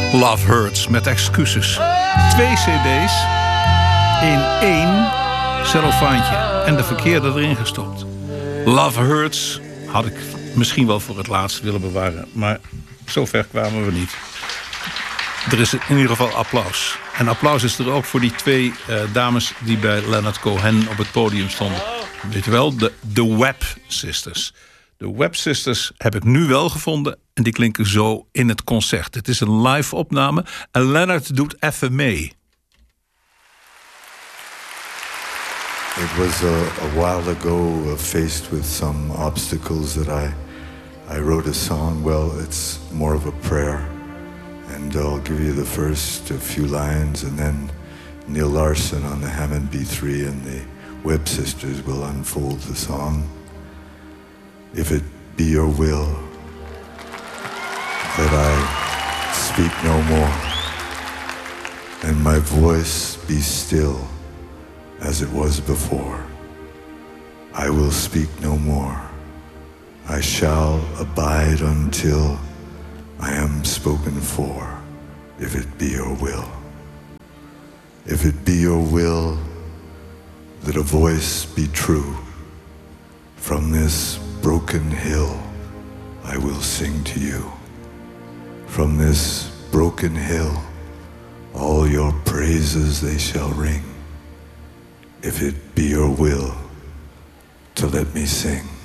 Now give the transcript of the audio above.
Love Hurts met excuses. 2 cd's in 1 cellofaantje en de verkeerde erin gestopt. Love Hurts had ik misschien wel voor het laatst willen bewaren, maar zover kwamen we niet. Er is in ieder geval applaus. En applaus is er ook voor die 2 dames die bij Leonard Cohen op het podium stonden. Weet je wel, de Webb Sisters. De Webb Sisters heb ik nu wel gevonden en die klinken zo in het concert. Het is een live opname en Leonard doet even mee. It was a while ago, faced with some obstacles, that I wrote a song. Well, it's more of a prayer. And I'll give you the first few lines, and then Neil Larson on the Hammond B3 and the Webb Sisters will unfold the song. If it be your will that I speak no more, and my voice be still as it was before, I will speak no more. I shall abide until I am spoken for, if it be your will. If it be your will that a voice be true, from this broken hill I will sing to you. From this broken hill all your praises they shall ring, if it be your will to let me sing.